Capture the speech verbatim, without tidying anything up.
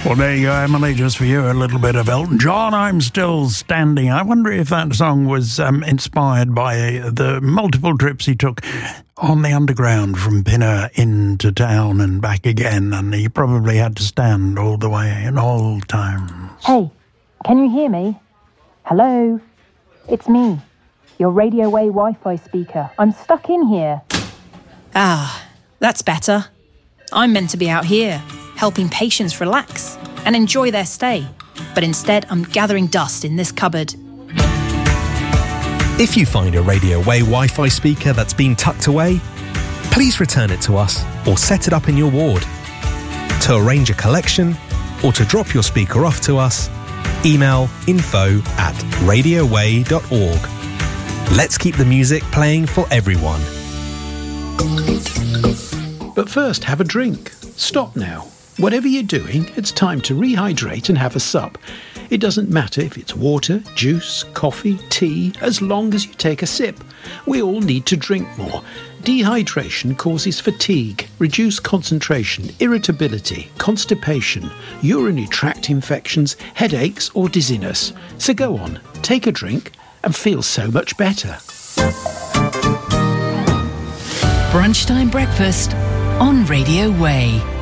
Well, there you go, Emily, just for you, a little bit of Elton John, I'm Still Standing. I wonder if that song was um, inspired by the multiple trips he took on the underground from Pinner into town and back again, and he probably had to stand all the way in all times. Hey, can you hear me? Hello? It's me, your Radio Way Wi-Fi speaker. I'm stuck in here. Ah, that's better. I'm meant to be out here, helping patients relax and enjoy their stay. But instead, I'm gathering dust in this cupboard. If you find a Radio Way Wi-Fi speaker that's been tucked away, please return it to us or set it up in your ward. To arrange a collection or to drop your speaker off to us, email info at radioway dot org. Let's keep the music playing for everyone. But first, have a drink. Stop now. Whatever you're doing, it's time to rehydrate and have a sup. It doesn't matter if it's water, juice, coffee, tea, as long as you take a sip. We all need to drink more. Dehydration causes fatigue, reduced concentration, irritability, constipation, urinary tract infections, headaches or dizziness. So go on, take a drink and feel so much better. Brunchtime breakfast on Radio Way.